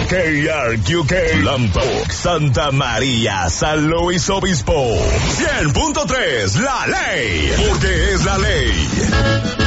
KRQK, Lambok, Santa María, San Luis Obispo. 100.3, La Ley, porque es la ley.